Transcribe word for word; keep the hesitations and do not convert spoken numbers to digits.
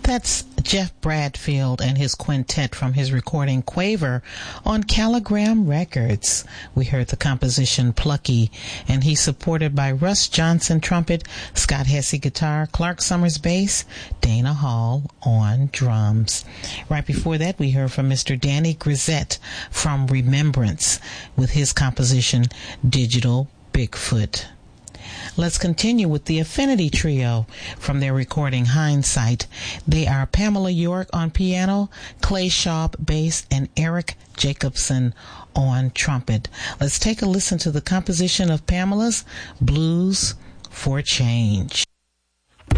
That's Jeff Bradfield and his quintet from his recording Quaver on Caligram Records. We heard the composition Plucky, and he's supported by Russ Johnson trumpet, Scott Hesse guitar, Clark Summers bass, Dana Hall on drums. Right before that, we heard from Mister Danny Grisette from Remembrance with his composition Digital Bigfoot. Let's continue with the Affinity Trio from their recording Hindsight. They are Pamela York on piano, Clay Schaub bass, and Eric Jacobson on trumpet. Let's take a listen to the composition of Pamela's Blues for Change.